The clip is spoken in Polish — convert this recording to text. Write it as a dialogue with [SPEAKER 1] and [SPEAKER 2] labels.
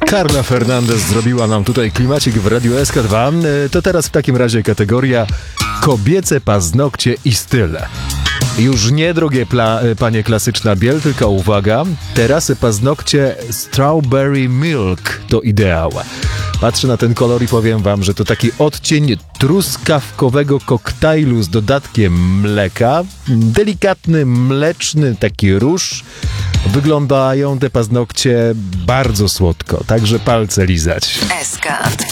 [SPEAKER 1] Carla Fernandez zrobiła nam tutaj klimacik w Radiu SK2. To teraz w takim razie kategoria kobiece paznokcie i style. Już nie, drogie panie, klasyczna biel, tylko uwaga, teraz paznokcie Strawberry Milk to ideał. Patrzę na ten kolor i powiem wam, że to taki odcień truskawkowego koktajlu z dodatkiem mleka. Delikatny, mleczny taki róż. Wyglądają te paznokcie bardzo słodko, także palce lizać.
[SPEAKER 2] SK.